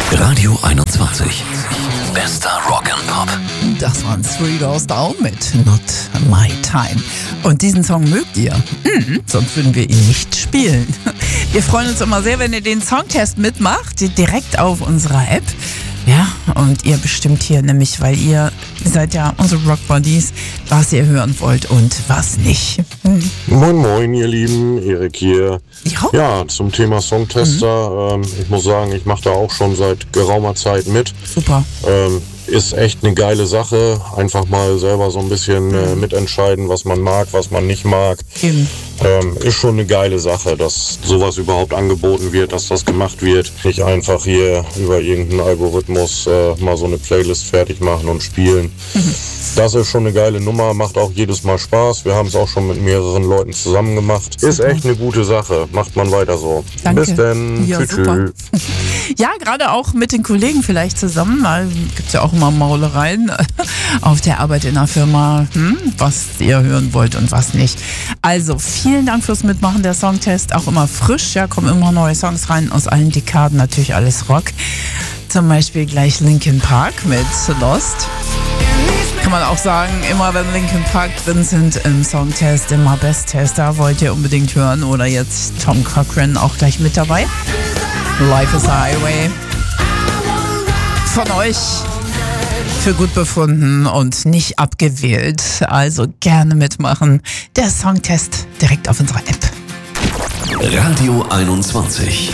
Radio 21. Bester Rock'n'Pop. Das waren Three Doors Down mit Not My Time. Und diesen Song mögt ihr? Sonst würden wir ihn nicht spielen. Wir freuen uns immer sehr, wenn ihr den Songtest mitmacht, direkt auf unserer App. Ja, und ihr bestimmt hier nämlich, weil ihr seid ja unsere Rock-Buddies, was ihr hören wollt und was nicht. Moin moin ihr Lieben, Erik hier. Jo. Ja, zum Thema Songtester, ich muss sagen, ich mache da auch schon seit geraumer Zeit mit. Super. Ist echt eine geile Sache, einfach mal selber so ein bisschen mitentscheiden, was man mag, was man nicht mag. Eben. Ist schon eine geile Sache, dass sowas überhaupt angeboten wird, dass das gemacht wird. Nicht einfach hier über irgendeinen Algorithmus mal so eine Playlist fertig machen und spielen. Das ist schon eine geile Nummer, macht auch jedes Mal Spaß. Wir haben es auch schon mit mehreren Leuten zusammen gemacht. Ist echt eine gute Sache, macht man weiter so. Danke. Bis dann, Ja, tschüss. super. Ja, gerade auch mit den Kollegen vielleicht zusammen. Da gibt es ja auch immer Maulereien auf der Arbeit in der Firma, was ihr hören wollt und was nicht. Also vielen Dank fürs Mitmachen. Der Songtest auch immer frisch. Ja, kommen immer neue Songs rein aus allen Dekaden. Natürlich alles Rock. Zum Beispiel gleich Linkin Park mit Lost. Kann man auch sagen, immer wenn Linkin Park drin sind im Songtest, immer Best-Tester, wollt ihr unbedingt hören. Oder jetzt Tom Cochrane auch gleich mit dabei. Life is a Highway. Von euch für gut befunden und nicht abgewählt. Also gerne mitmachen. Der Songtest direkt auf unserer App. Radio 21.